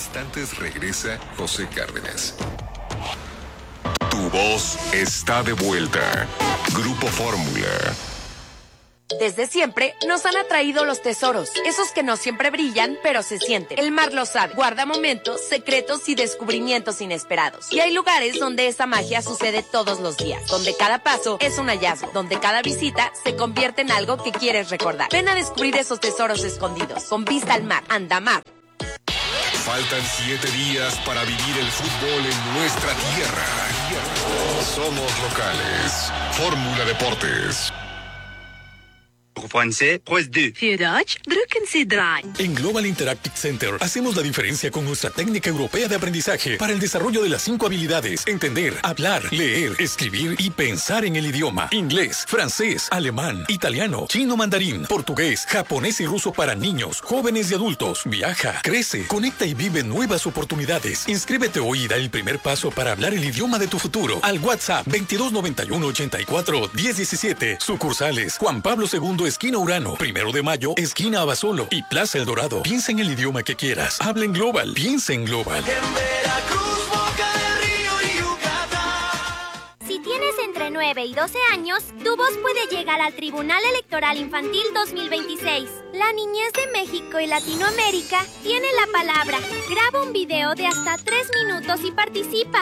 instantes regresa José Cárdenas. Tu voz está de vuelta. Grupo Fórmula. Desde siempre nos han atraído los tesoros, esos que no siempre brillan, pero se sienten. El mar lo sabe, guarda momentos, secretos y descubrimientos inesperados. Y hay lugares donde esa magia sucede todos los días, donde cada paso es un hallazgo, donde cada visita se convierte en algo que quieres recordar. Ven a descubrir esos tesoros escondidos, con vista al mar, Andamar. Faltan 7 días para vivir el fútbol en nuestra tierra. Somos locales. Fórmula Deportes. En Global Interactive Center hacemos la diferencia con nuestra técnica europea de aprendizaje para el desarrollo de las 5 habilidades: entender, hablar, leer, escribir y pensar en el idioma. Inglés, francés, alemán, italiano, chino mandarín, portugués, japonés y ruso para niños, jóvenes y adultos. Viaja, crece, conecta y vive nuevas oportunidades. Inscríbete hoy y da el primer paso para hablar el idioma de tu futuro. Al WhatsApp 2291 84 1017. Sucursales Juan Pablo II, esquina Urano, 1 de Mayo, esquina Abasolo y Plaza El Dorado. Piensa en el idioma que quieras. Habla en Global. Piensa en Global. En Veracruz, Boca del Río y Yucatán. Si tienes entre 9 y 12 años, tu voz puede llegar al Tribunal Electoral Infantil 2026. La niñez de México y Latinoamérica tiene la palabra. Graba un video de hasta 3 minutos y participa.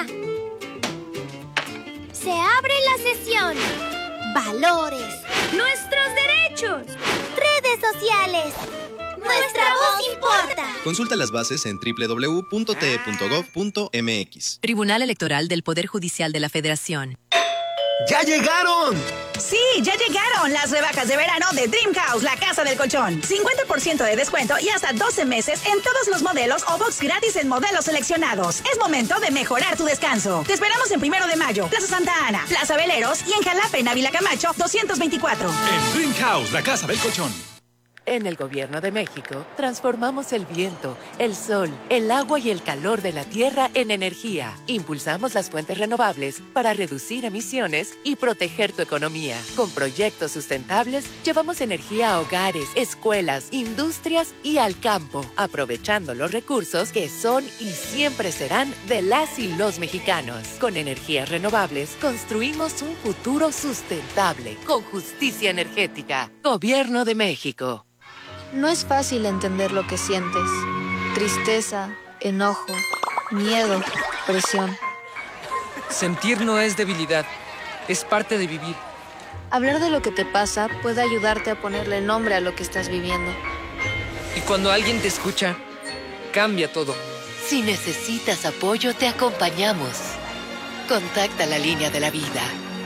Se abre la sesión. Valores. Nuestros derechos. Redes sociales. Nuestra voz importa. Consulta las bases en www.te.gov.mx. Tribunal Electoral del Poder Judicial de la Federación. ¡Ya llegaron! Sí, ya llegaron las rebajas de verano de Dream House, la casa del colchón. 50% de descuento y hasta 12 meses en todos los modelos o box gratis en modelos seleccionados. Es momento de mejorar tu descanso. Te esperamos en 1 de Mayo, Plaza Santa Ana, Plaza Veleros y en Jalapa, en Ávila Camacho, 224. En Dream House, la casa del colchón. En el Gobierno de México, transformamos el viento, el sol, el agua y el calor de la tierra en energía. Impulsamos las fuentes renovables para reducir emisiones y proteger tu economía. Con proyectos sustentables, llevamos energía a hogares, escuelas, industrias y al campo, aprovechando los recursos que son y siempre serán de las y los mexicanos. Con energías renovables, construimos un futuro sustentable, con justicia energética. Gobierno de México. No es fácil entender lo que sientes. Tristeza, enojo, miedo, presión. Sentir no es debilidad, es parte de vivir. Hablar de lo que te pasa puede ayudarte a ponerle nombre a lo que estás viviendo. Y cuando alguien te escucha, cambia todo. Si necesitas apoyo, te acompañamos. Contacta la línea de la vida.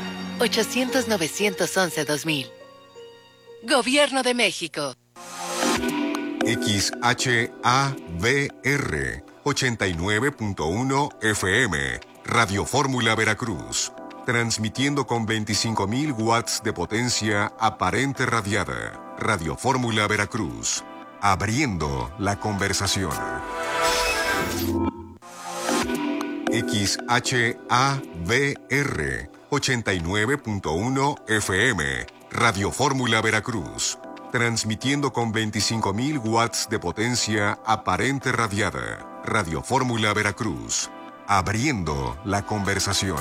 800-911-2000. Gobierno de México. XHAVR 89.1 FM, Radio Fórmula Veracruz, transmitiendo con 25.000 watts de potencia aparente radiada. Radio Fórmula Veracruz, abriendo la conversación. XHAVR 89.1 FM, Radio Fórmula Veracruz, transmitiendo con 25.000 watts de potencia aparente radiada. Radio Fórmula Veracruz, abriendo la conversación.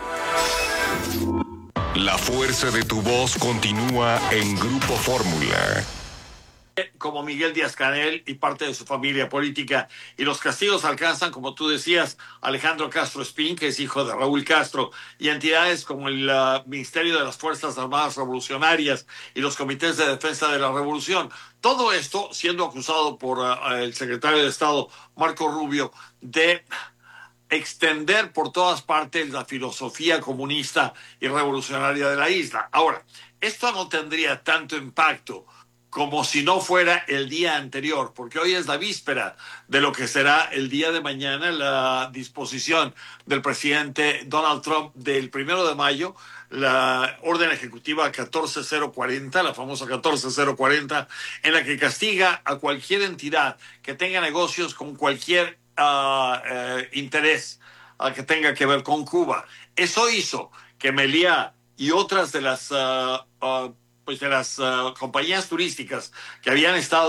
La fuerza de tu voz continúa en Grupo Fórmula. Como Miguel Díaz-Canel y parte de su familia política, y los castigos alcanzan, como tú decías, Alejandro Castro Espín, que es hijo de Raúl Castro, y entidades como el Ministerio de las Fuerzas Armadas Revolucionarias y los comités de defensa de la revolución. Todo esto siendo acusado por el secretario de Estado, Marco Rubio, de extender por todas partes la filosofía comunista y revolucionaria de la isla. Ahora, esto no tendría tanto impacto como si no fuera el día anterior, porque hoy es la víspera de lo que será el día de mañana, la disposición del presidente Donald Trump del 1 de mayo, la orden ejecutiva 14040, la famosa 14040, en la que castiga a cualquier entidad que tenga negocios con cualquier interés que tenga que ver con Cuba. Eso hizo que Meliá y otras de las compañías turísticas que habían estado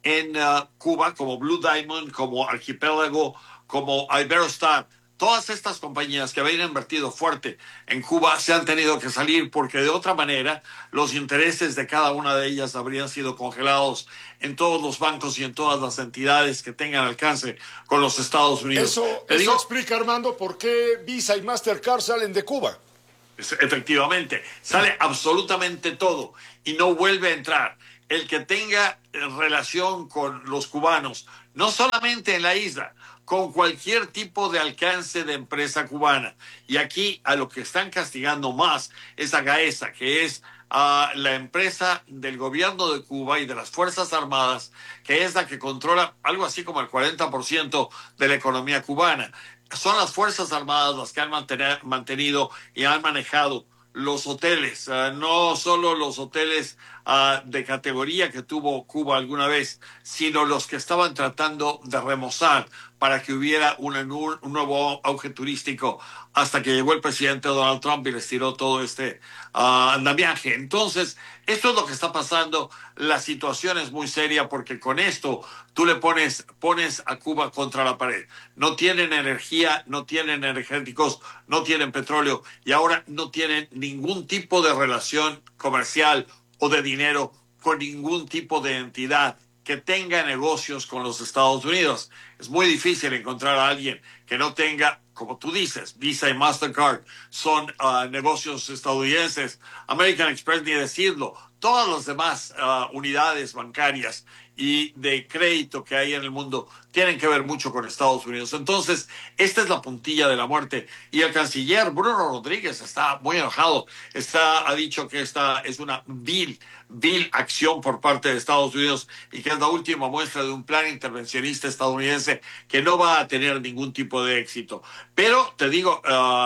en Cuba, como Blue Diamond, como Archipiélago, como Iberostar. Todas estas compañías que habían invertido fuerte en Cuba se han tenido que salir porque de otra manera los intereses de cada una de ellas habrían sido congelados en todos los bancos y en todas las entidades que tengan alcance con los Estados Unidos. Eso explica, Armando, por qué Visa y Mastercard salen de Cuba. Efectivamente, sale absolutamente todo y no vuelve a entrar. El que tenga relación con los cubanos, no solamente en la isla, con cualquier tipo de alcance de empresa cubana. Y aquí a lo que están castigando más es a Gaesa, que es la empresa del gobierno de Cuba y de las Fuerzas Armadas, que es la que controla algo así como el 40% de la economía cubana. Son las Fuerzas Armadas las que han mantenido y han manejado los hoteles, no solo los hoteles de categoría que tuvo Cuba alguna vez, sino los que estaban tratando de remozar para que hubiera un nuevo auge turístico hasta que llegó el presidente Donald Trump y les tiró todo este andamiaje. Entonces, esto es lo que está pasando. La situación es muy seria porque con esto tú le pones a Cuba contra la pared. No tienen energía, no tienen energéticos, no tienen petróleo y ahora no tienen ningún tipo de relación comercial o de dinero con ningún tipo de entidad que tenga negocios con los Estados Unidos. Es muy difícil encontrar a alguien que no tenga, como tú dices, Visa y Mastercard son negocios estadounidenses. American Express, ni decirlo. Todas las demás unidades bancarias y de crédito que hay en el mundo tienen que ver mucho con Estados Unidos. Entonces, esta es la puntilla de la muerte. Y el canciller Bruno Rodríguez está muy enojado. Ha dicho que esta es una vil acción por parte de Estados Unidos y que es la última muestra de un plan intervencionista estadounidense que no va a tener ningún tipo de éxito. Pero, te digo,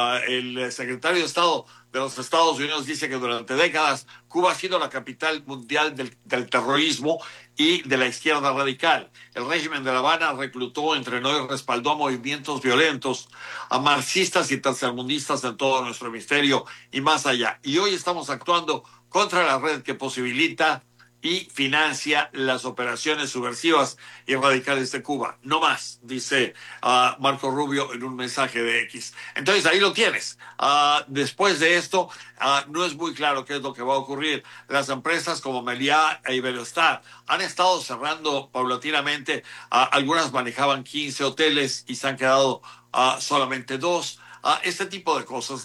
el secretario de Estado de los Estados Unidos dice que durante décadas Cuba ha sido la capital mundial del terrorismo y de la izquierda radical. El régimen de La Habana reclutó, entrenó y respaldó a movimientos violentos, a marxistas y tercermundistas en todo nuestro hemisferio y más allá. Y hoy estamos actuando contra la red que posibilita y financia las operaciones subversivas y radicales de Cuba. No más, dice Marco Rubio en un mensaje de X. Entonces ahí lo tienes. Después de esto, no es muy claro qué es lo que va a ocurrir. Las empresas como Meliá e Iberostar han estado cerrando paulatinamente. Algunas manejaban 15 hoteles y se han quedado solamente 2. Este tipo de cosas.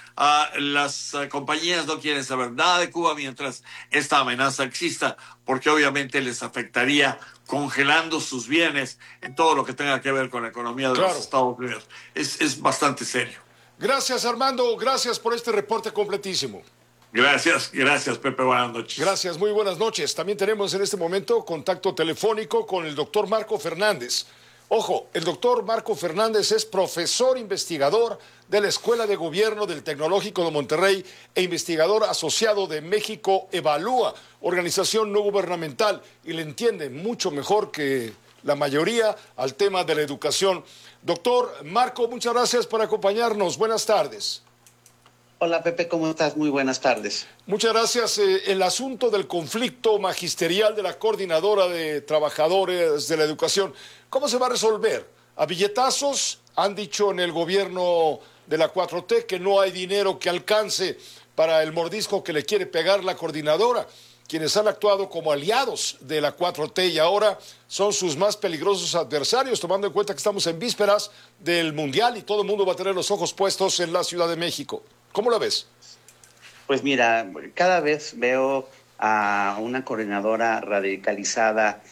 Las compañías no quieren saber nada de Cuba mientras esta amenaza exista, porque obviamente les afectaría congelando sus bienes en todo lo que tenga que ver con la economía de los Estados Unidos. Es bastante serio. Gracias, Armando. Gracias por este reporte completísimo. Gracias, Pepe. Buenas noches. Gracias, muy buenas noches. También tenemos en este momento contacto telefónico con el doctor Marco Fernández. Ojo, el doctor Marco Fernández es profesor investigador de la Escuela de Gobierno del Tecnológico de Monterrey e investigador asociado de México Evalúa, organización no gubernamental, y le entiende mucho mejor que la mayoría al tema de la educación. Doctor Marco, muchas gracias por acompañarnos. Buenas tardes. Hola Pepe, ¿cómo estás? Muy buenas tardes. Muchas gracias. El asunto del conflicto magisterial de la Coordinadora de Trabajadores de la Educación, ¿cómo se va a resolver? A billetazos, han dicho en el gobierno de la 4T que no hay dinero que alcance para el mordisco que le quiere pegar la coordinadora, quienes han actuado como aliados de la 4T y ahora son sus más peligrosos adversarios, tomando en cuenta que estamos en vísperas del Mundial y todo el mundo va a tener los ojos puestos en la Ciudad de México. ¿Cómo la ves? Pues mira, cada vez veo a una coordinadora radicalizada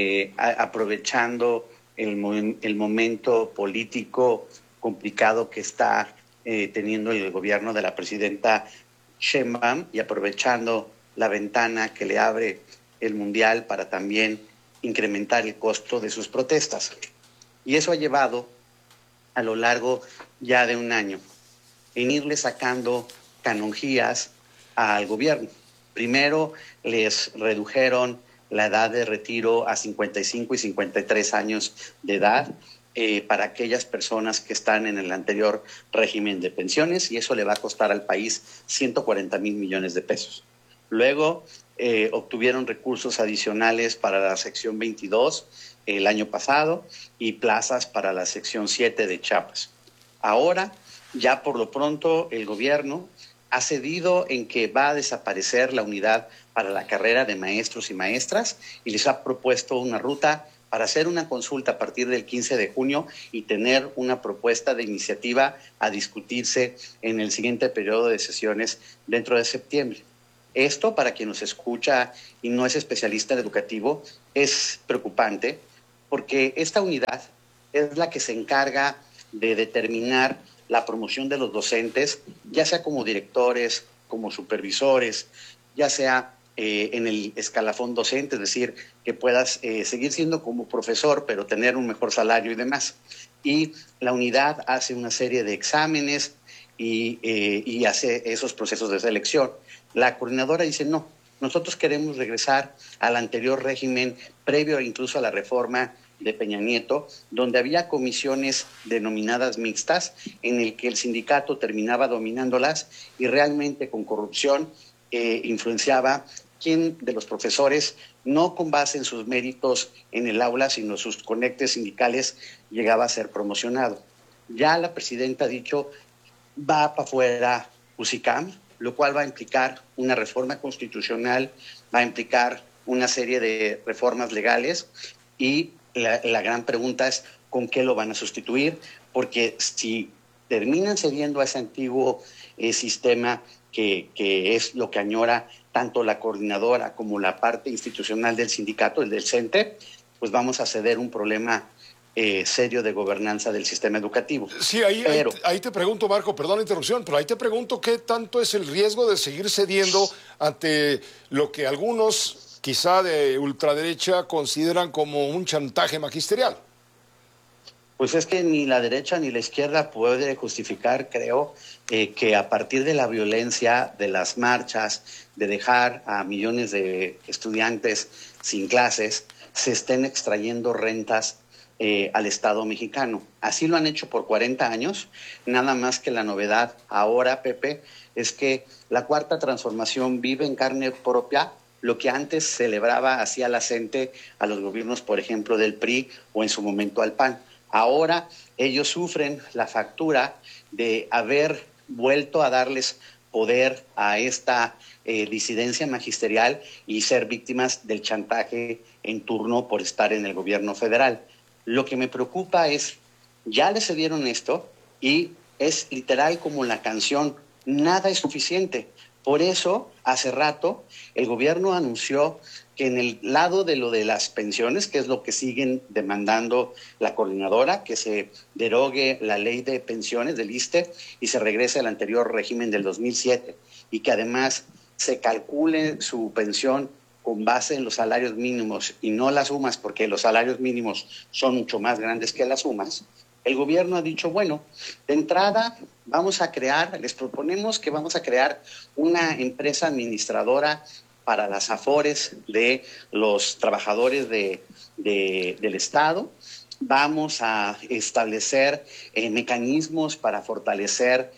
aprovechando el momento político complicado que está teniendo el gobierno de la presidenta Sheinbaum y aprovechando la ventana que le abre el Mundial para también incrementar el costo de sus protestas. Y eso ha llevado a lo largo ya de un año en irle sacando canonjías al gobierno. Primero les redujeron la edad de retiro a 55 y 53 años de edad para aquellas personas que están en el anterior régimen de pensiones, y eso le va a costar al país 140,000 millones de pesos. Luego obtuvieron recursos adicionales para la sección 22 el año pasado y plazas para la sección 7 de Chiapas. Ahora, ya por lo pronto, el gobierno ha cedido en que va a desaparecer la unidad para la carrera de maestros y maestras y les ha propuesto una ruta para hacer una consulta a partir del 15 de junio y tener una propuesta de iniciativa a discutirse en el siguiente periodo de sesiones dentro de septiembre. Esto, para quien nos escucha y no es especialista en educativo, es preocupante porque esta unidad es la que se encarga de determinar la promoción de los docentes, ya sea como directores, como supervisores, ya sea en el escalafón docente, es decir, que puedas seguir siendo como profesor, pero tener un mejor salario y demás. Y la unidad hace una serie de exámenes y hace esos procesos de selección. La coordinadora dice, no, nosotros queremos regresar al anterior régimen, previo incluso a la reforma de Peña Nieto, donde había comisiones denominadas mixtas, en el que el sindicato terminaba dominándolas y realmente con corrupción influenciaba quién de los profesores, no con base en sus méritos en el aula, sino sus conectes sindicales, llegaba a ser promocionado. Ya la presidenta ha dicho, va para afuera UCICAM, lo cual va a implicar una reforma constitucional, va a implicar una serie de reformas legales y la gran pregunta es ¿con qué lo van a sustituir? Porque si terminan cediendo a ese antiguo sistema que es lo que añora tanto la coordinadora como la parte institucional del sindicato, el del CENTE, pues vamos a ceder un problema serio de gobernanza del sistema educativo. Sí, ahí te pregunto, Marco, perdón la interrupción, pero ahí te pregunto qué tanto es el riesgo de seguir cediendo ante lo que algunos, quizá de ultraderecha, consideran como un chantaje magisterial. Pues es que ni la derecha ni la izquierda puede justificar, creo, que a partir de la violencia, de las marchas, de dejar a millones de estudiantes sin clases, se estén extrayendo rentas al Estado mexicano. Así lo han hecho por 40 años, nada más que la novedad ahora, Pepe, es que la Cuarta Transformación vive en carne propia lo que antes celebraba hacía la CENTE a los gobiernos, por ejemplo, del PRI o en su momento al PAN. Ahora ellos sufren la factura de haber vuelto a darles poder a esta disidencia magisterial y ser víctimas del chantaje en turno por estar en el gobierno federal. Lo que me preocupa es, ya les cedieron esto y es literal como la canción, nada es suficiente. Por eso, hace rato, el gobierno anunció que en el lado de lo de las pensiones, que es lo que siguen demandando la coordinadora, que se derogue la ley de pensiones del ISSSTE y se regrese al anterior régimen del 2007, y que además se calcule su pensión con base en los salarios mínimos y no las sumas, porque los salarios mínimos son mucho más grandes que las sumas. El gobierno ha dicho, bueno, de entrada les proponemos que vamos a crear una empresa administradora para las afores de los trabajadores del Estado. Vamos a establecer mecanismos para fortalecer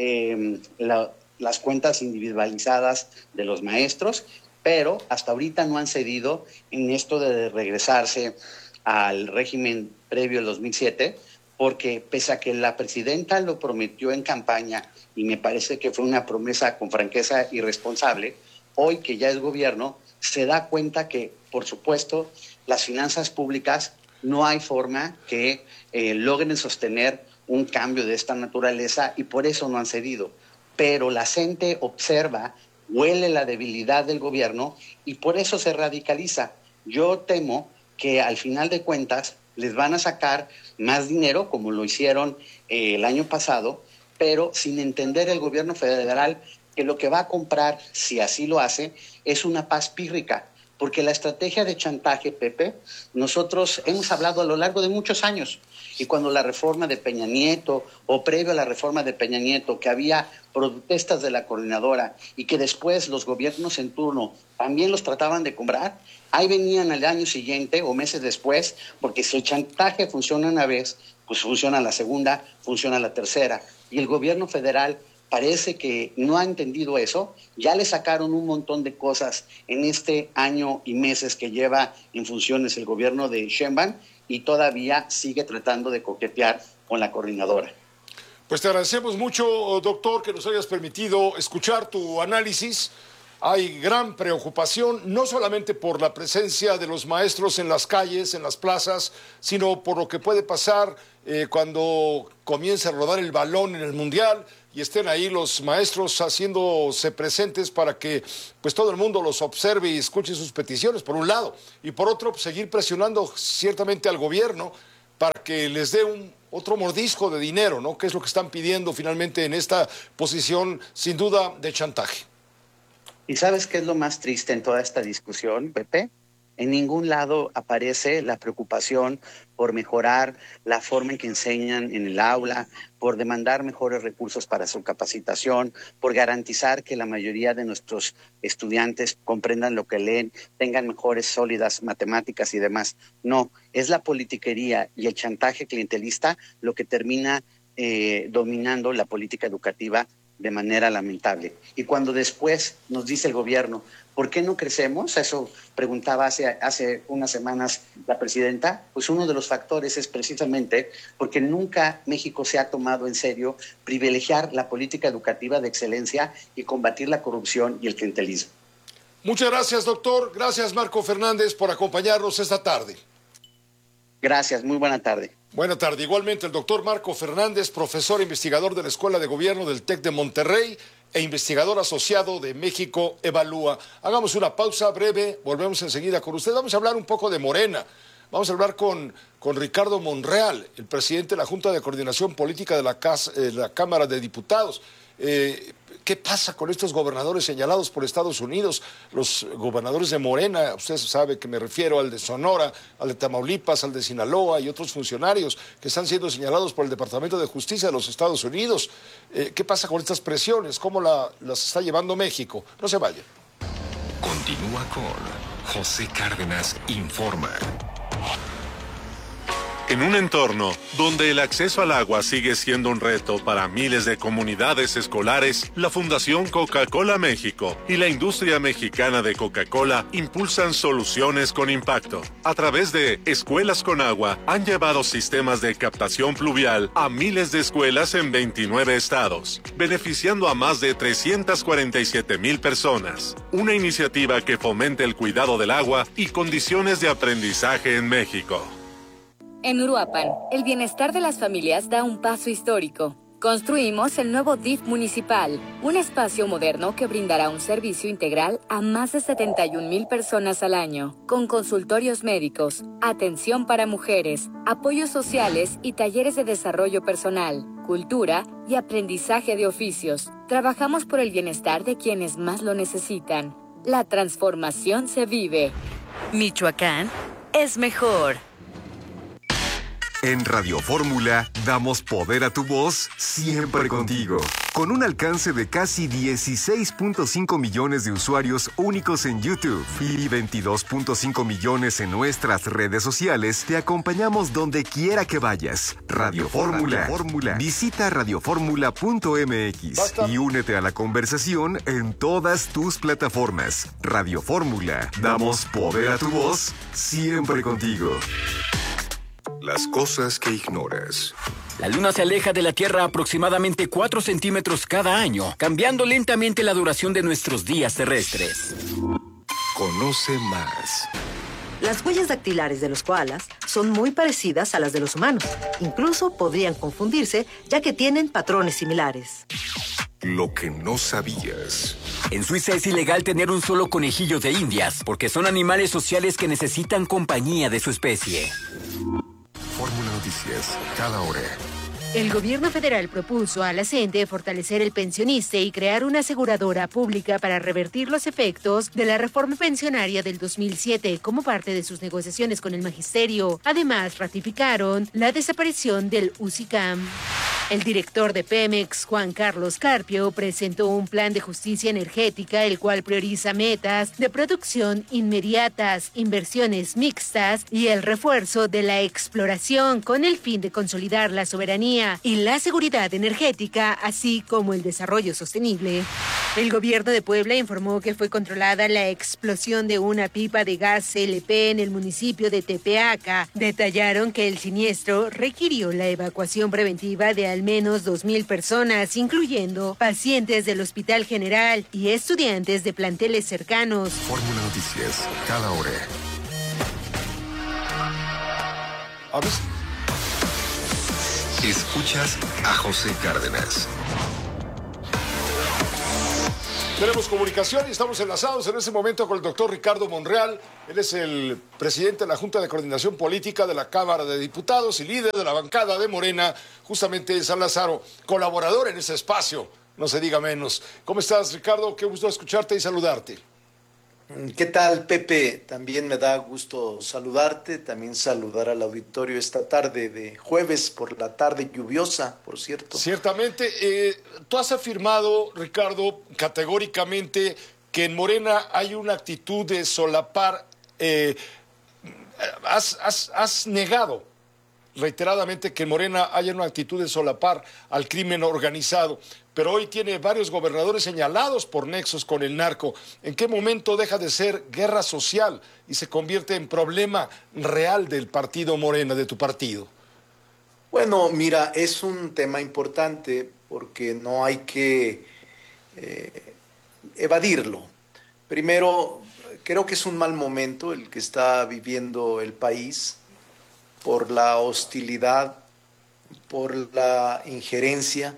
las cuentas individualizadas de los maestros, pero hasta ahorita no han cedido en esto de regresarse al régimen previo al 2007, porque pese a que la presidenta lo prometió en campaña, y me parece que fue una promesa con franqueza irresponsable, hoy que ya es gobierno, se da cuenta que, por supuesto, las finanzas públicas no hay forma que logren sostener un cambio de esta naturaleza y por eso no han cedido. Pero la gente observa, huele la debilidad del gobierno y por eso se radicaliza. Yo temo que al final de cuentas les van a sacar más dinero, como lo hicieron el año pasado, pero sin entender el gobierno federal que lo que va a comprar, si así lo hace, es una paz pírrica. Porque la estrategia de chantaje, Pepe, nosotros hemos hablado a lo largo de muchos años. Y cuando la reforma de Peña Nieto, o previo a la reforma de Peña Nieto, que había protestas de la coordinadora y que después los gobiernos en turno también los trataban de comprar, ahí venían al año siguiente o meses después, porque si el chantaje funciona una vez, pues funciona la segunda, funciona la tercera. Y el gobierno federal parece que no ha entendido eso. Ya le sacaron un montón de cosas en este año y meses que lleva en funciones el gobierno de Sheinbaum y todavía sigue tratando de coquetear con la coordinadora. Pues te agradecemos mucho, doctor, que nos hayas permitido escuchar tu análisis. Hay gran preocupación, no solamente por la presencia de los maestros en las calles, en las plazas, sino por lo que puede pasar cuando comience a rodar el balón en el Mundial y estén ahí los maestros haciéndose presentes para que pues todo el mundo los observe y escuche sus peticiones, por un lado. Y por otro, pues, seguir presionando ciertamente al gobierno para que les dé otro mordisco de dinero, ¿no? Que es lo que están pidiendo finalmente en esta posición, sin duda, de chantaje. ¿Y sabes qué es lo más triste en toda esta discusión, Pepe? En ningún lado aparece la preocupación por mejorar la forma en que enseñan en el aula, por demandar mejores recursos para su capacitación, por garantizar que la mayoría de nuestros estudiantes comprendan lo que leen, tengan mejores sólidas matemáticas y demás. No, es la politiquería y el chantaje clientelista lo que termina dominando la política educativa de manera lamentable. Y cuando después nos dice el gobierno, ¿por qué no crecemos? Eso preguntaba hace unas semanas la presidenta. Pues uno de los factores es precisamente porque nunca México se ha tomado en serio privilegiar la política educativa de excelencia y combatir la corrupción y el clientelismo. Muchas gracias, doctor. Gracias, Marco Fernández, por acompañarnos esta tarde. Gracias, muy buena tarde. Buena tarde. Igualmente el doctor Marco Fernández, profesor e investigador de la Escuela de Gobierno del TEC de Monterrey e investigador asociado de México Evalúa. Hagamos una pausa breve, volvemos enseguida con usted. Vamos a hablar un poco de Morena. Vamos a hablar con Ricardo Monreal, el presidente de la Junta de Coordinación Política de la Cámara de Diputados. ¿Qué pasa con estos gobernadores señalados por Estados Unidos? Los gobernadores de Morena, usted sabe que me refiero al de Sonora, al de Tamaulipas, al de Sinaloa y otros funcionarios que están siendo señalados por el Departamento de Justicia de los Estados Unidos. ¿Qué pasa con estas presiones? ¿Cómo las está llevando México? No se vayan. Continúa con José Cárdenas Informa. En un entorno donde el acceso al agua sigue siendo un reto para miles de comunidades escolares, la Fundación Coca-Cola México y la industria mexicana de Coca-Cola impulsan soluciones con impacto. A través de Escuelas con Agua, han llevado sistemas de captación pluvial a miles de escuelas en 29 estados, beneficiando a más de 347,000 personas. Una iniciativa que fomenta el cuidado del agua y condiciones de aprendizaje en México. En Uruapan, el bienestar de las familias da un paso histórico. Construimos el nuevo DIF municipal, un espacio moderno que brindará un servicio integral a más de 71,000 personas al año, con consultorios médicos, atención para mujeres, apoyos sociales y talleres de desarrollo personal, cultura y aprendizaje de oficios. Trabajamos por el bienestar de quienes más lo necesitan. La transformación se vive. Michoacán es mejor. En Radio Fórmula damos poder a tu voz siempre contigo. Con un alcance de casi 16.5 millones de usuarios únicos en YouTube y 22.5 millones en nuestras redes sociales, te acompañamos donde quiera que vayas. Radio Fórmula. Visita radioformula.mx y únete a la conversación en todas tus plataformas. Radio Fórmula. Damos poder a tu voz siempre contigo. Las cosas que ignoras. La Luna se aleja de la Tierra aproximadamente 4 centímetros cada año, cambiando lentamente la duración de nuestros días terrestres. Conoce más. Las huellas dactilares de los koalas son muy parecidas a las de los humanos. Incluso podrían confundirse, ya que tienen patrones similares. Lo que no sabías. En Suiza es ilegal tener un solo conejillo de Indias, porque son animales sociales que necesitan compañía de su especie. Fórmula Noticias, cada hora. El gobierno federal propuso a la CENTE fortalecer el pensioniste y crear una aseguradora pública para revertir los efectos de la reforma pensionaria del 2007 como parte de sus negociaciones con el magisterio. Además, ratificaron la desaparición del UCICAM. El director de Pemex, Juan Carlos Carpio, presentó un plan de justicia energética, el cual prioriza metas de producción inmediatas, inversiones mixtas y el refuerzo de la exploración con el fin de consolidar la soberanía y la seguridad energética, así como el desarrollo sostenible. El gobierno de Puebla informó que fue controlada la explosión de una pipa de gas LP en el municipio de Tepeaca. Detallaron que el siniestro requirió la evacuación preventiva de al menos 2,000 personas, incluyendo pacientes del Hospital General y estudiantes de planteles cercanos. Fórmula Noticias, cada hora. Escuchas a José Cárdenas. Tenemos comunicación y estamos enlazados en este momento con el doctor Ricardo Monreal. Él es el presidente de la Junta de Coordinación Política de la Cámara de Diputados y líder de la bancada de Morena, justamente en San Lázaro, colaborador en ese espacio, no se diga menos. ¿Cómo estás, Ricardo? Qué gusto escucharte y saludarte. ¿Qué tal, Pepe? También me da gusto saludarte, también saludar al auditorio esta tarde de jueves por la tarde lluviosa, por cierto. Ciertamente, tú has afirmado, Ricardo, categóricamente que en Morena hay una actitud de solapar, has negado reiteradamente que en Morena haya una actitud de solapar al crimen organizado, pero hoy tiene varios gobernadores señalados por nexos con el narco. ¿En qué momento deja de ser guerra social y se convierte en problema real del partido Morena, de tu partido? Bueno, mira, es un tema importante porque no hay que evadirlo. Primero, creo que es un mal momento el que está viviendo el país por la hostilidad, por la injerencia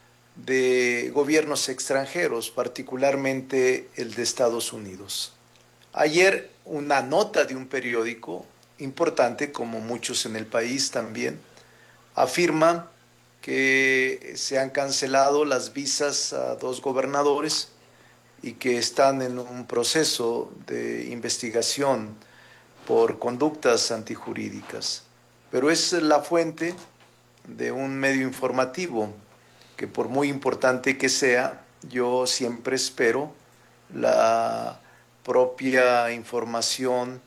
de gobiernos extranjeros, particularmente el de Estados Unidos. Ayer una nota de un periódico importante, como muchos en el país también, afirma que se han cancelado las visas a 2 gobernadores y que están en un proceso de investigación por conductas antijurídicas. Pero es la fuente de un medio informativo que, por muy importante que sea, yo siempre espero la propia información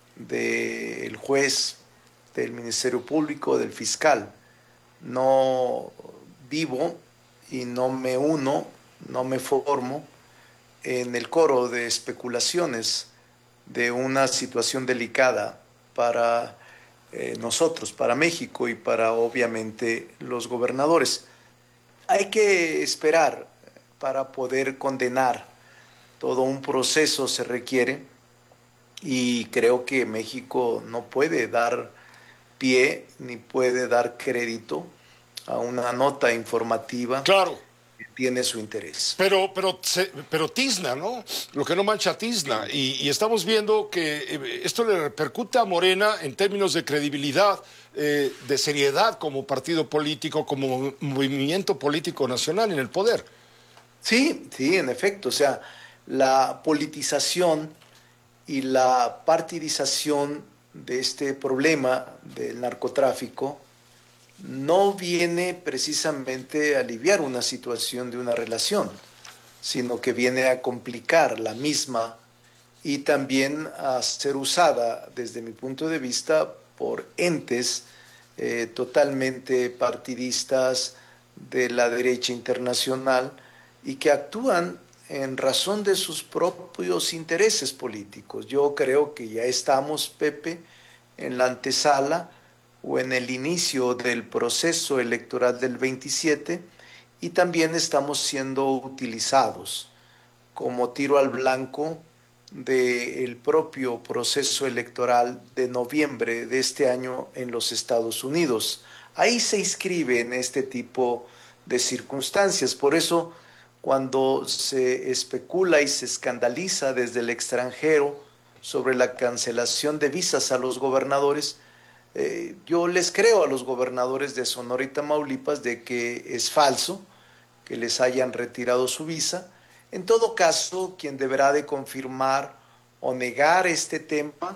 del juez, del Ministerio Público, del fiscal. No vivo y no me uno, no me formo en el coro de especulaciones de una situación delicada para nosotros, para México y para obviamente los gobernadores. Hay que esperar para poder condenar. Todo un proceso se requiere y creo que México no puede dar pie ni puede dar crédito a una nota informativa. Claro. Que tiene su interés. Pero tizna, ¿no? Lo que no mancha tizna. Y estamos viendo que esto le repercute a Morena en términos de credibilidad, de seriedad como partido político, como movimiento político nacional en el poder. Sí, en efecto. O sea, la politización y la partidización de este problema del narcotráfico no viene precisamente a aliviar una situación de una relación, sino que viene a complicar la misma y también a ser usada, desde mi punto de vista, por entes totalmente partidistas de la derecha internacional y que actúan en razón de sus propios intereses políticos. Yo creo que ya estamos, Pepe, en la antesala o en el inicio del proceso electoral del 27 y también estamos siendo utilizados como tiro al blanco del propio proceso electoral de noviembre de este año en los Estados Unidos. Ahí se inscribe en este tipo de circunstancias. Por eso, cuando se especula y se escandaliza desde el extranjero sobre la cancelación de visas a los gobernadores, yo les creo a los gobernadores de Sonora y Tamaulipas de que es falso que les hayan retirado su visa. En todo caso, quien deberá de confirmar o negar este tema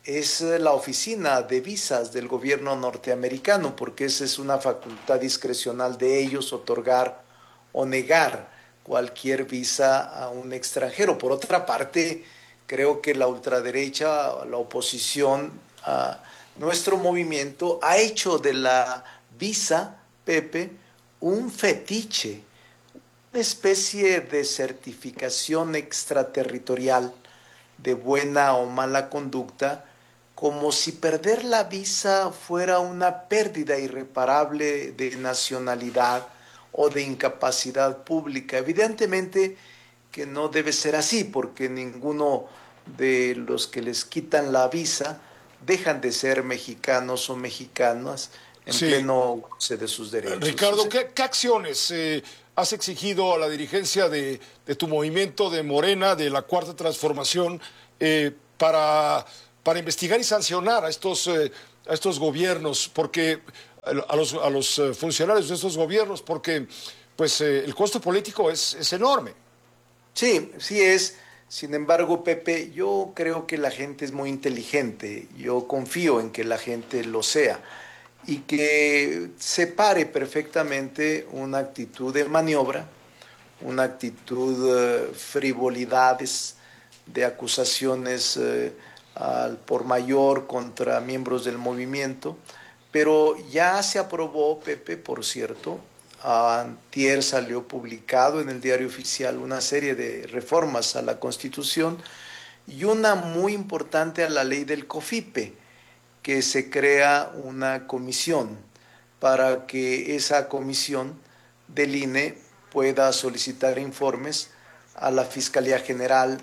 es la oficina de visas del gobierno norteamericano, porque esa es una facultad discrecional de ellos, otorgar o negar cualquier visa a un extranjero. Por otra parte, creo que la ultraderecha, la oposición a nuestro movimiento ha hecho de la visa, Pepe, un fetiche, una especie de certificación extraterritorial de buena o mala conducta, como si perder la visa fuera una pérdida irreparable de nacionalidad o de incapacidad pública. Evidentemente que no debe ser así, porque ninguno de los que les quitan la visa dejan de ser mexicanos o mexicanas en pleno goce de sus derechos. Ricardo, ¿qué acciones has exigido a la dirigencia de tu movimiento de Morena, de la Cuarta Transformación, para investigar y sancionar a estos gobiernos, porque a los funcionarios de estos gobiernos, porque pues el costo político es enorme? Sí, sí es. Sin embargo, Pepe, yo creo que la gente es muy inteligente. Yo confío en que la gente lo sea y que separe perfectamente una actitud de maniobra, una actitud frivolidades, de acusaciones al por mayor contra miembros del movimiento, pero ya se aprobó, Pepe, por cierto, antier salió publicado en el Diario Oficial una serie de reformas a la Constitución y una muy importante a la ley del COFIPE, que se crea una comisión para que esa comisión del INE pueda solicitar informes a la Fiscalía General,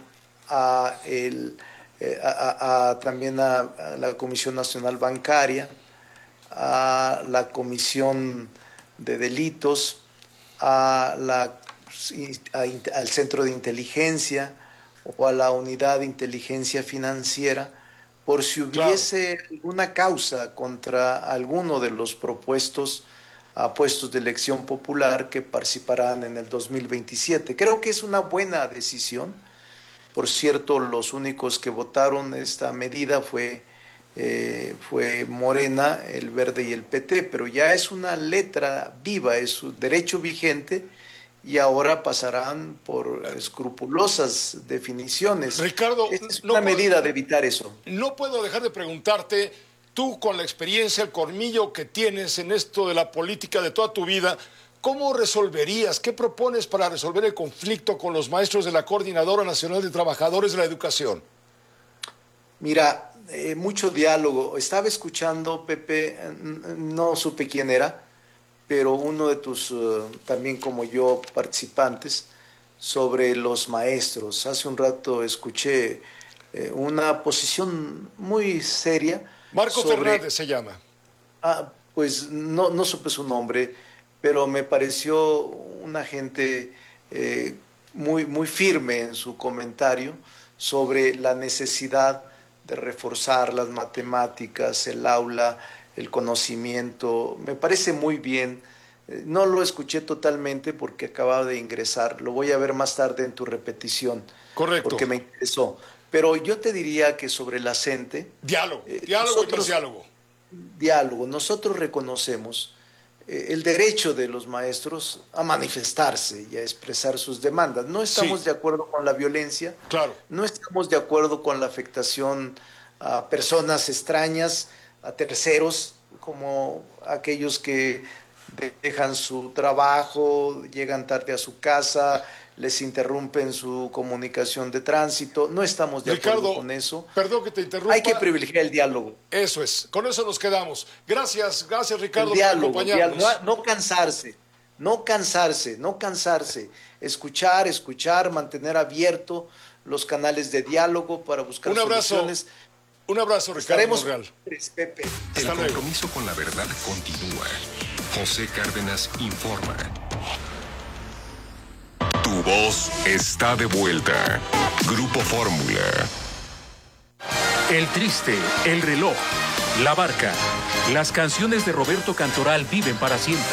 también a la Comisión Nacional Bancaria, a la Comisión de Delitos, al Centro de Inteligencia o a la Unidad de Inteligencia Financiera, por si hubiese alguna causa contra alguno de los propuestos a puestos de elección popular que participarán en el 2027. Creo que es una buena decisión. Por cierto, los únicos que votaron esta medida fue Morena, el Verde y el PT, pero ya es una letra viva, es un derecho vigente y ahora pasarán por escrupulosas definiciones. Ricardo, es una medida de evitar eso. No puedo dejar de preguntarte, tú con la experiencia, el colmillo que tienes en esto de la política de toda tu vida, ¿cómo resolverías, qué propones para resolver el conflicto con los maestros de la Coordinadora Nacional de Trabajadores de la Educación? Mira, mucho diálogo. Estaba escuchando, Pepe, no supe quién era, pero uno de tus, también como yo, participantes, sobre los maestros. Hace un rato escuché una posición muy seria. Marco Fernández se llama. Pues no supe su nombre, pero me pareció una gente muy firme en su comentario sobre la necesidad de reforzar las matemáticas, el aula, el conocimiento. Me parece muy bien. No lo escuché totalmente porque acababa de ingresar. Lo voy a ver más tarde en tu repetición. Correcto. Porque me interesó. Pero yo te diría que sobre la CENTE... Diálogo y diálogo. Nosotros reconocemos el derecho de los maestros a manifestarse y a expresar sus demandas. No estamos de acuerdo con la violencia, no estamos de acuerdo con la afectación a personas extrañas, a terceros, como aquellos que dejan su trabajo, llegan tarde a su casa, les interrumpen su comunicación de tránsito. No estamos de acuerdo con eso. Perdón que te interrumpa. Hay que privilegiar el diálogo. Eso es, con eso nos quedamos. Gracias Ricardo, diálogo, por acompañarnos. No cansarse. Escuchar, mantener abierto los canales de diálogo para buscar soluciones. Un abrazo, Ricardo Monreal. Pepe. El compromiso con la verdad continúa. José Cárdenas informa. Tu voz está de vuelta. Grupo Fórmula. El Triste, El Reloj, La Barca. Las canciones de Roberto Cantoral viven para siempre.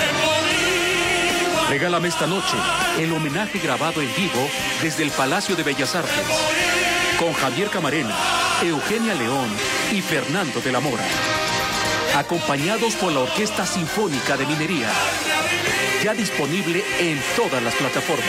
Regálame esta noche el homenaje grabado en vivo desde el Palacio de Bellas Artes. Con Javier Camarena, Eugenia León y Fernando de la Mora. Acompañados por la Orquesta Sinfónica de Minería. Ya disponible en todas las plataformas.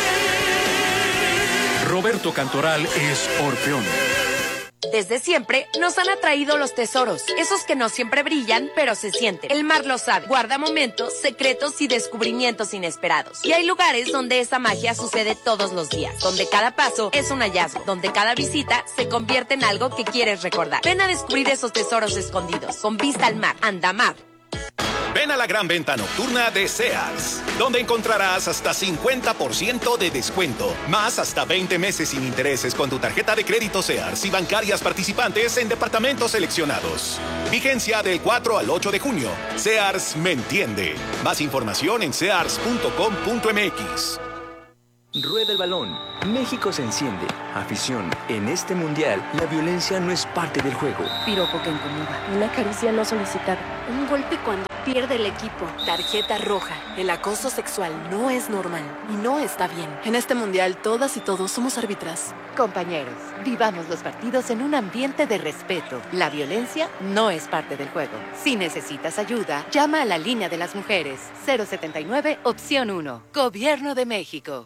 Roberto Cantoral es Orfeón. Desde siempre nos han atraído los tesoros, esos que no siempre brillan, pero se sienten. El mar lo sabe, guarda momentos, secretos y descubrimientos inesperados. Y hay lugares donde esa magia sucede todos los días, donde cada paso es un hallazgo, donde cada visita se convierte en algo que quieres recordar. Ven a descubrir esos tesoros escondidos, con vista al mar, Andamar. Ven a la gran venta nocturna de Sears, donde encontrarás hasta 50% de descuento, más hasta 20 meses sin intereses con tu tarjeta de crédito Sears y bancarias participantes en departamentos seleccionados. Vigencia del 4 al 8 de junio. Sears me entiende. Más información en sears.com.mx. Rueda el balón. México se enciende. Afición. En este mundial, la violencia no es parte del juego. Piropo que incomoda. Una caricia no solicitada. Un golpe cuando pierde el equipo. Tarjeta roja. El acoso sexual no es normal y no está bien. En este mundial, todas y todos somos árbitras. Compañeros, vivamos los partidos en un ambiente de respeto. La violencia no es parte del juego. Si necesitas ayuda, llama a la línea de las mujeres. 079, opción 1. Gobierno de México.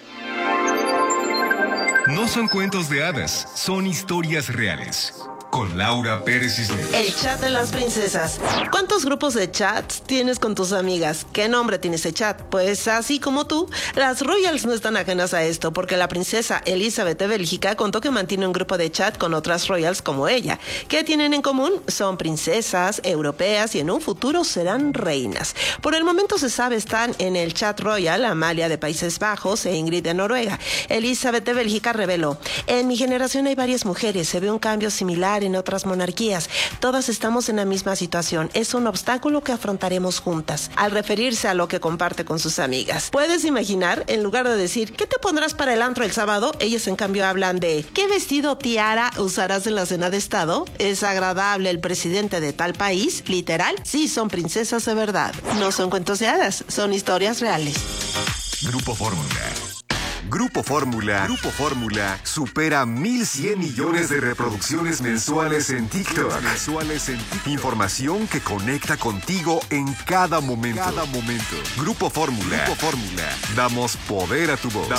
No son cuentos de hadas, son historias reales. Con Laura Pérez Cisneros. El chat de las princesas. ¿Cuántos grupos de chats tienes con tus amigas? ¿Qué nombre tiene ese chat? Pues así como tú, las Royals no están ajenas a esto, porque la princesa Elizabeth de Bélgica contó que mantiene un grupo de chat con otras Royals como ella. ¿Qué tienen en común? Son princesas, europeas y en un futuro serán reinas. Por el momento se sabe están en el chat Royal Amalia de Países Bajos e Ingrid de Noruega. Elizabeth de Bélgica reveló: en mi generación hay varias mujeres, se ve un cambio similar en otras monarquías. Todas estamos en la misma situación. Es un obstáculo que afrontaremos juntas. Al referirse a lo que comparte con sus amigas. ¿Puedes imaginar? En lugar de decir, ¿qué te pondrás para el antro el sábado? Ellas en cambio hablan de, ¿qué vestido tiara usarás en la cena de estado? ¿Es agradable el presidente de tal país? ¿Literal? Sí, son princesas de verdad. No son cuentos de hadas, son historias reales. Grupo Fórmula. Grupo Fórmula supera 1,100 millones de reproducciones mensuales en TikTok. Información que conecta contigo en cada momento. Grupo Fórmula. Damos poder a tu voz.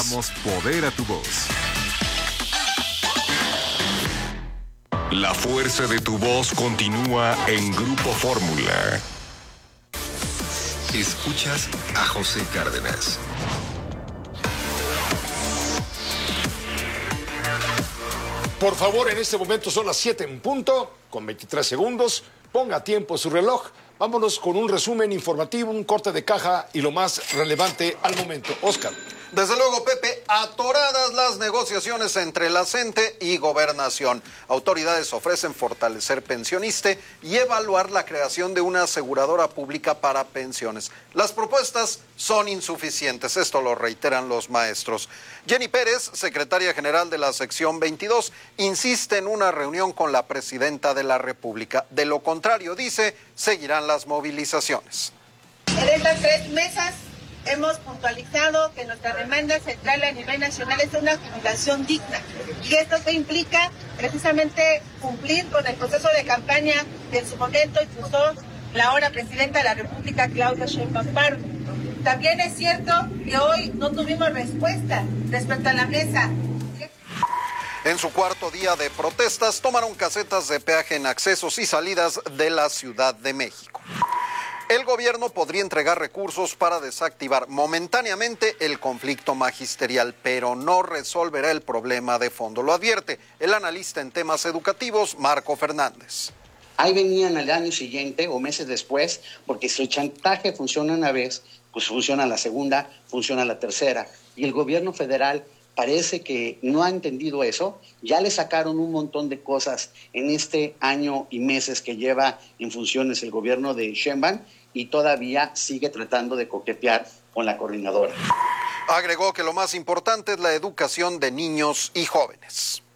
La fuerza de tu voz continúa en Grupo Fórmula. Escuchas a José Cárdenas. Por favor, en este momento son las 7 en punto, con 23 segundos. Ponga tiempo su reloj. Vámonos con un resumen informativo, un corte de caja y lo más relevante al momento. Oscar. Desde luego, Pepe, atoradas las negociaciones entre la CENTE y Gobernación. Autoridades ofrecen fortalecer Pensioniste y evaluar la creación de una aseguradora pública para pensiones. Las propuestas son insuficientes, esto lo reiteran los maestros. Jenny Pérez, secretaria general de la sección 22, insiste en una reunión con la presidenta de la República. De lo contrario, dice, seguirán las movilizaciones. En estas 3 mesas hemos puntualizado que nuestra demanda central a nivel nacional es una jubilación digna. Y esto que implica precisamente cumplir con el proceso de campaña que en su momento impulsó la ahora presidenta de la República, Claudia Sheinbaum Pardo. También es cierto que hoy no tuvimos respuesta respecto a la mesa. En su cuarto día de protestas, tomaron casetas de peaje en accesos y salidas de la Ciudad de México. El gobierno podría entregar recursos para desactivar momentáneamente el conflicto magisterial, pero no resolverá el problema de fondo. Lo advierte el analista en temas educativos, Marco Fernández. Ahí venían al año siguiente o meses después, porque si el chantaje funciona una vez, pues funciona la segunda, funciona la tercera. Y el gobierno federal parece que no ha entendido eso. Ya le sacaron un montón de cosas en este año y meses que lleva en funciones el gobierno de Sheinbaum y todavía sigue tratando de coquetear con la coordinadora. Agregó que lo más importante es la educación de niños y jóvenes.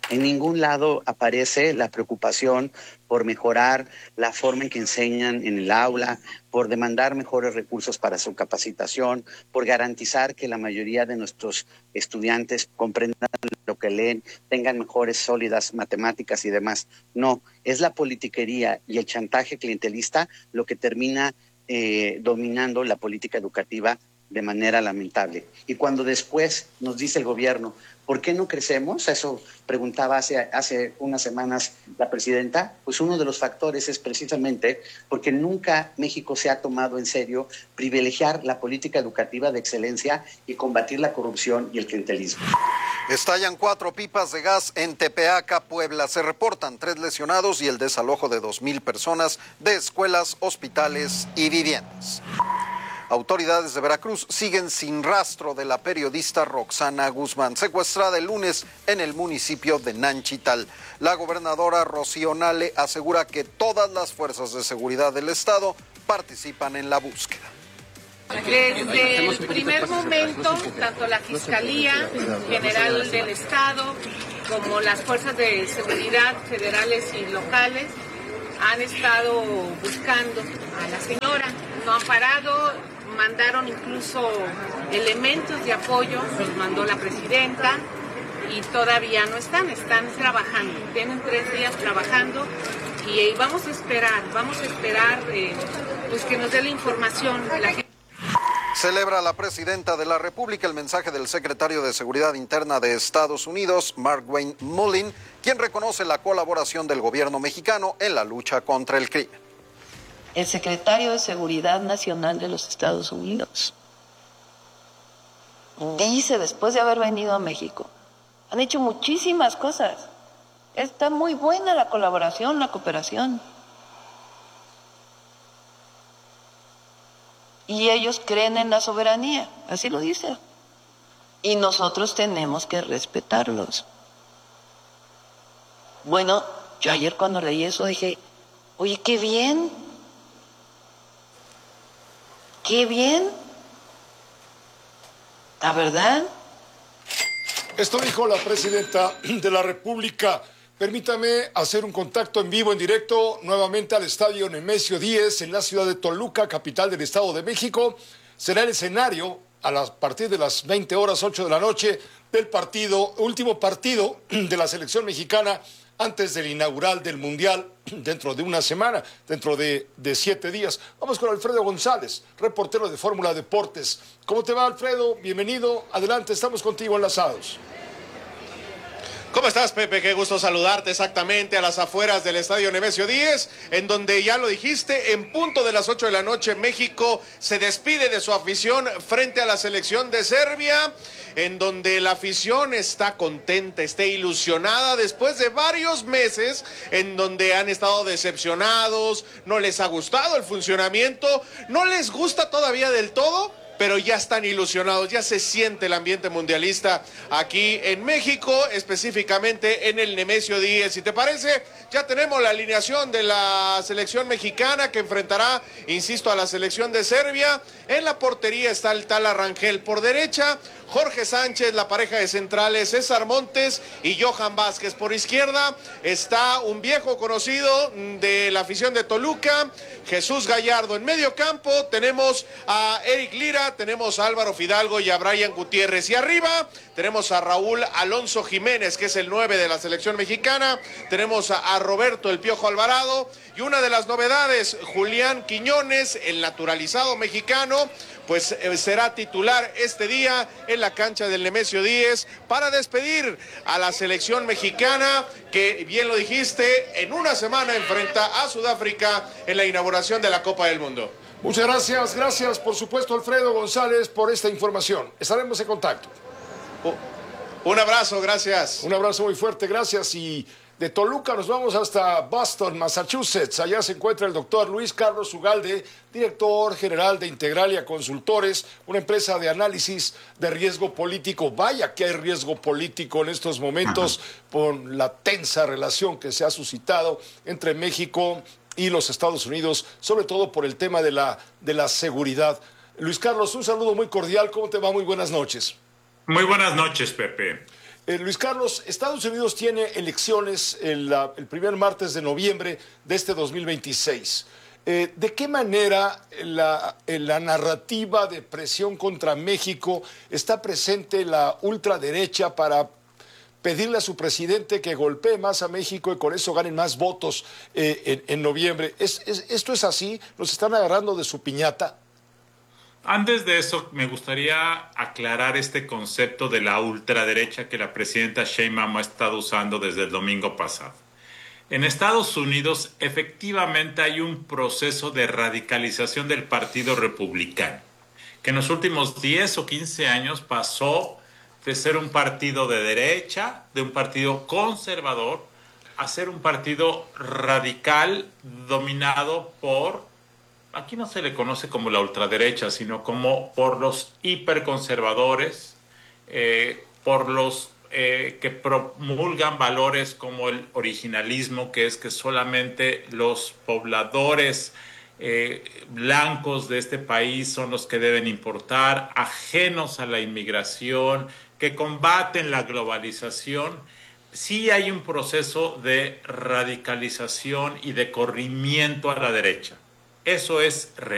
En ningún lado aparece la preocupación por mejorar la forma en que enseñan en el aula, por demandar mejores recursos para su capacitación, por garantizar que la mayoría de nuestros estudiantes comprendan lo que leen, tengan mejores, sólidas matemáticas y demás. No, es la politiquería y el chantaje clientelista lo que termina dominando la política educativa de manera lamentable. Y cuando después nos dice el gobierno, ¿por qué no crecemos? Eso preguntaba hace unas semanas la presidenta. Pues uno de los factores es precisamente porque nunca México se ha tomado en serio privilegiar la política educativa de excelencia y combatir la corrupción y el clientelismo. Estallan 4 pipas de gas en Tepeaca, Puebla. Se reportan 3 lesionados y el desalojo de 2,000 personas de escuelas, hospitales y viviendas. Autoridades de Veracruz siguen sin rastro de la periodista Roxana Guzmán, secuestrada el lunes en el municipio de Nanchital. La gobernadora Rocío Nale asegura que todas las fuerzas de seguridad del estado participan en la búsqueda. Desde el primer momento, tanto la Fiscalía General del Estado como las fuerzas de seguridad federales y locales han estado buscando a la señora. No han parado, mandaron incluso elementos de apoyo, los mandó la presidenta y todavía no están trabajando. Tienen 3 días trabajando y vamos a esperar pues que nos dé la información la gente. Celebra la presidenta de la República el mensaje del secretario de Seguridad Interna de Estados Unidos, Mark Wayne Mullin, quien reconoce la colaboración del gobierno mexicano en la lucha contra el crimen. El secretario de Seguridad Nacional de los Estados Unidos dice, después de haber venido a México, han hecho muchísimas cosas. Está muy buena la colaboración, la cooperación. Y ellos creen en la soberanía, así lo dice. Y nosotros tenemos que respetarlos. Bueno, yo ayer cuando leí eso dije, oye, qué bien. ¡Qué bien! ¿La verdad? Esto dijo la presidenta de la República. Permítame hacer un contacto en vivo, en directo, nuevamente al estadio Nemesio 10 en la ciudad de Toluca, capital del Estado de México. Será el escenario a partir de las 20 horas, 8 de la noche, del último partido de la selección mexicana antes del inaugural del Mundial, dentro de una semana, dentro de 7 días. Vamos con Alfredo González, reportero de Fórmula Deportes. ¿Cómo te va, Alfredo? Bienvenido. Adelante, estamos contigo enlazados. ¿Cómo estás, Pepe? Qué gusto saludarte exactamente a las afueras del Estadio Nemesio 10, en donde ya lo dijiste, en punto de las 8 de la noche, México se despide de su afición frente a la selección de Serbia, en donde la afición está contenta, está ilusionada después de varios meses en donde han estado decepcionados, no les ha gustado el funcionamiento, no les gusta todavía del todo, pero ya están ilusionados, ya se siente el ambiente mundialista aquí en México, específicamente en el Nemesio 10. Si te parece, ya tenemos la alineación de la selección mexicana que enfrentará, insisto, a la selección de Serbia. En la portería está el Tala Rangel. Por derecha, Jorge Sánchez, la pareja de centrales, César Montes y Johan Vázquez. Por izquierda está un viejo conocido de la afición de Toluca, Jesús Gallardo. En medio campo tenemos a Eric Lira, tenemos a Álvaro Fidalgo y a Brian Gutiérrez. Y arriba tenemos a Raúl Alonso Jiménez, que es el 9 de la selección mexicana. Tenemos a Roberto El Piojo Alvarado. Y una de las novedades, Julián Quiñones, el naturalizado mexicano, pues será titular este día en la cancha del Nemesio 10 para despedir a la selección mexicana que, bien lo dijiste, en una semana enfrenta a Sudáfrica en la inauguración de la Copa del Mundo. Muchas gracias, gracias por supuesto Alfredo González por esta información. Estaremos en contacto. Un abrazo, gracias. Un abrazo muy fuerte, gracias. Y de Toluca nos vamos hasta Boston, Massachusetts. Allá se encuentra el doctor Luis Carlos Ugalde, director general de Integralia Consultores, una empresa de análisis de riesgo político. Vaya que hay riesgo político en estos momentos por la tensa relación que se ha suscitado entre México y los Estados Unidos, sobre todo por el tema de la seguridad. Luis Carlos, un saludo muy cordial. ¿Cómo te va? Muy buenas noches. Muy buenas noches, Pepe. Luis Carlos, Estados Unidos tiene elecciones el primer martes de noviembre de este 2026. ¿De qué manera la narrativa de presión contra México está presente la ultraderecha para pedirle a su presidente que golpee más a México y con eso ganen más votos en noviembre? ¿Esto es así? ¿Nos están agarrando de su piñata? Antes de eso, me gustaría aclarar este concepto de la ultraderecha que la presidenta Sheinbaum ha estado usando desde el domingo pasado. En Estados Unidos, efectivamente hay un proceso de radicalización del Partido Republicano, que en los últimos 10 o 15 años pasó de ser un partido de derecha, de un partido conservador, a ser un partido radical dominado por, aquí no se le conoce como la ultraderecha, sino como por los hiperconservadores, por los que promulgan valores como el originalismo, que es que solamente los pobladores blancos de este país son los que deben importar, ajenos a la inmigración, que combaten la globalización. Sí hay un proceso de radicalización y de corrimiento a la derecha. Eso es real.